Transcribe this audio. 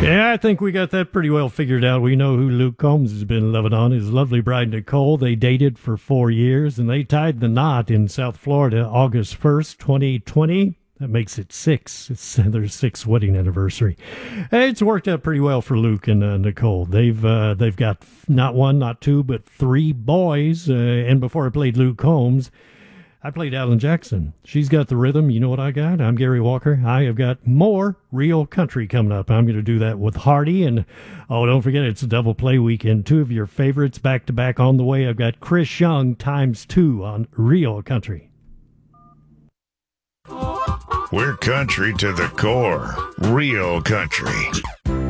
Yeah, I think we got that pretty well figured out. We know who Luke Combs has been loving on, his lovely bride Nicole. They dated for 4 years, and they tied the knot in South Florida August 1st, 2020. That makes it 6. It's their 6th wedding anniversary. Hey, it's worked out pretty well for Luke and Nicole. They've got not 1, not 2, but 3 boys. And before I played Luke Combs, I played Alan Jackson. She's got the rhythm. You know what I got? I'm Gary Walker. I have got more real country coming up. I'm going to do that with Hardy. And, oh, don't forget, it's a double play weekend. 2 of your favorites back-to-back on the way. I've got Chris Young ×2 on Real Country. We're country to the core. Real country.